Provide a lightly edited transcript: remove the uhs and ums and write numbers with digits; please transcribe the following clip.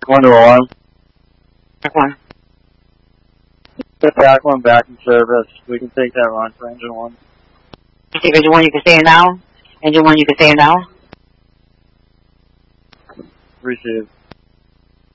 1 to 1. Back one. Put back one back in service. We can take that run for engine 1. Engine 1, you can stay in now. Engine 1, you can stay in now. Received.